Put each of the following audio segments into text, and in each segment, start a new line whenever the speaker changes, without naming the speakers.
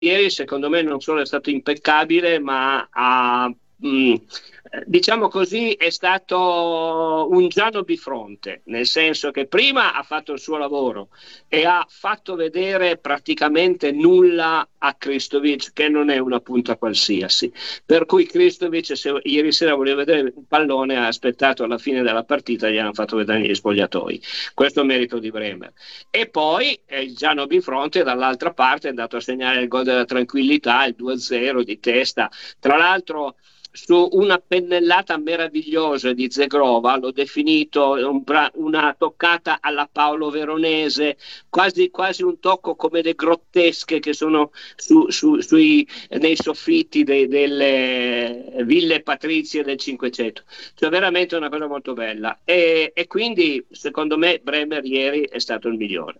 ieri secondo me non solo è stato impeccabile, ma diciamo così, è stato un Giano bifronte, nel senso che prima ha fatto il suo lavoro e ha fatto vedere praticamente nulla a Kristovic, che non è una punta qualsiasi. Per cui Kristovic, se ieri sera voleva vedere un pallone, ha aspettato alla fine della partita e gli hanno fatto vedere gli spogliatoi. Questo è un merito di Bremer. E poi il Giano bifronte dall'altra parte è andato a segnare il gol della tranquillità, il 2-0 di testa. Tra l'altro su una pennellata meravigliosa di Zegrova, l'ho definito una toccata alla Paolo Veronese, quasi un tocco come le grottesche che sono nei soffitti delle ville patrizie del Cinquecento. Cioè veramente una cosa molto bella. E quindi secondo me Bremer ieri è stato il migliore.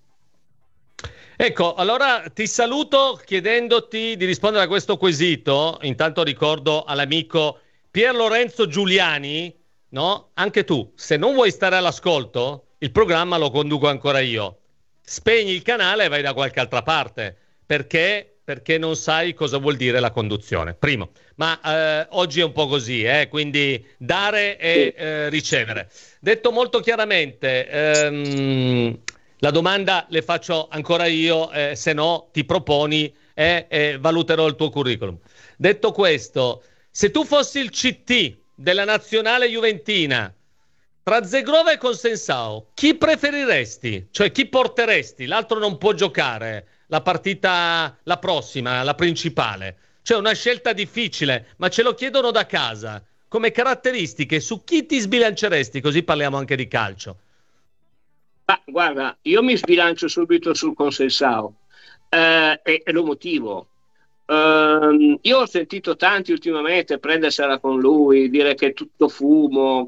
Ecco, allora ti saluto chiedendoti di rispondere a questo quesito. Intanto ricordo all'amico Pier Lorenzo Giuliani, no? Anche tu, se non vuoi stare all'ascolto, il programma lo conduco ancora io. Spegni il canale e vai da qualche altra parte, perché non sai cosa vuol dire la conduzione. Primo, ma oggi è un po' così, quindi dare e ricevere. Detto molto chiaramente, la domanda le faccio ancora io, se no ti proponi e valuterò il tuo curriculum. Detto questo, se tu fossi il CT della nazionale juventina, tra Zegrova e Consensao, chi preferiresti? Cioè chi porteresti? L'altro non può giocare la partita, la prossima, la principale. Cioè una scelta difficile, ma ce lo chiedono da casa. Come caratteristiche, su chi ti sbilanceresti? Così parliamo anche di calcio.
Guarda, io mi sbilancio subito sul Consensao e lo motivo. Io ho sentito tanti ultimamente prendersela con lui, dire che è tutto fumo,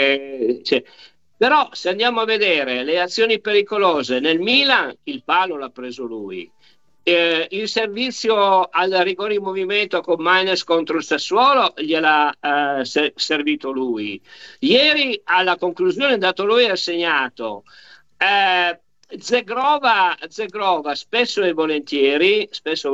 però se andiamo a vedere le azioni pericolose nel Milan, il palo l'ha preso lui. Il servizio al rigore in movimento con Maines contro il Sassuolo gliel'ha servito lui. Ieri alla conclusione è dato lui e ha segnato. Zegrova spesso e volentieri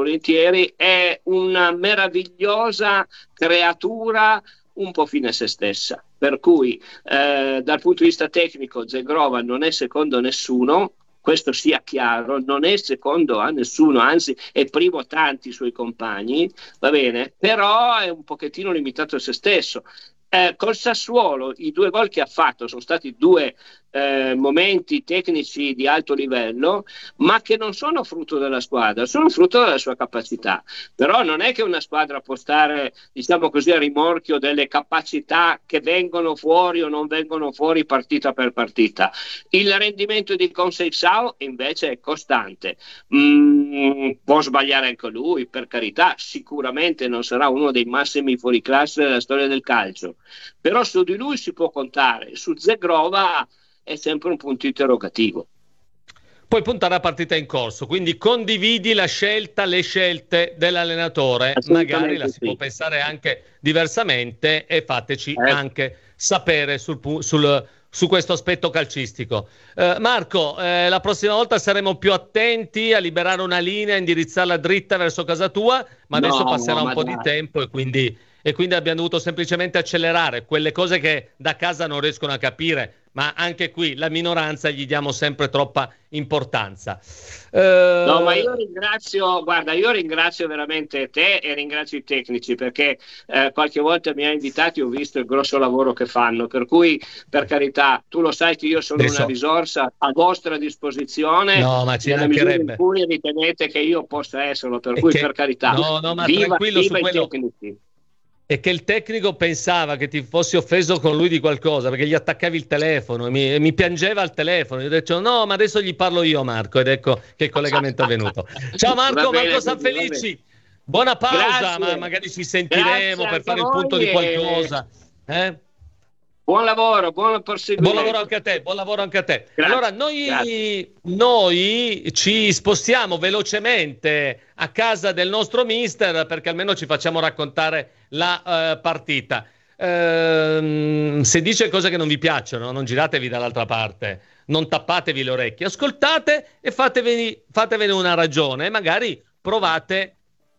è una meravigliosa creatura un po' fine a se stessa, per cui dal punto di vista tecnico Zegrova non è secondo nessuno, questo sia chiaro, non è secondo a nessuno, anzi è primo a tanti suoi compagni, va bene, però è un pochettino limitato a se stesso. Col Sassuolo i 2 gol che ha fatto sono stati 2 momenti tecnici di alto livello, ma che non sono frutto della squadra, sono frutto della sua capacità. Però non è che una squadra può stare, diciamo così, a rimorchio delle capacità che vengono fuori o non vengono fuori partita per partita. Il rendimento di Conceição invece è costante. Può sbagliare anche lui, per carità, sicuramente non sarà uno dei massimi fuoriclasse della storia del calcio, però su di lui si può contare. Su Zegrova è sempre un punto interrogativo.
Puoi puntare a partita in corso, quindi condividi la scelta, le scelte dell'allenatore, magari la si può pensare anche diversamente e fateci anche sapere su questo aspetto calcistico. Marco, la prossima volta saremo più attenti a liberare una linea, indirizzarla dritta verso casa tua, ma adesso passerà un po' di tempo e quindi abbiamo dovuto semplicemente accelerare quelle cose che da casa non riescono a capire, ma anche qui la minoranza gli diamo sempre troppa importanza.
No, ma io ringrazio veramente te e ringrazio i tecnici, perché qualche volta mi ha invitati e ho visto il grosso lavoro che fanno, per cui per carità, tu lo sai che io sono una risorsa a vostra disposizione,
no, ma ci
nella misura in
mancherebbe.
cui ritenete che io possa esserlo, per cui per carità,
no, ma
viva
tranquillo su
i
quello.
tecnici.
E che il tecnico pensava che ti fossi offeso con lui di qualcosa, perché gli attaccavi il telefono e mi piangeva al telefono. Io ho detto no, ma adesso gli parlo io a Marco, ed ecco che il collegamento è venuto. Ciao Marco, Marco Sanfelici, buona pausa, ma magari ci sentiremo per fare il punto di qualcosa.
Buon lavoro, buon proseguimento.
Buon lavoro anche a te. Grazie, allora, noi ci spostiamo velocemente a casa del nostro mister, perché almeno ci facciamo raccontare la partita. Se dice cose che non vi piacciono, non giratevi dall'altra parte, non tappatevi le orecchie, ascoltate e fatevene una ragione, e magari provate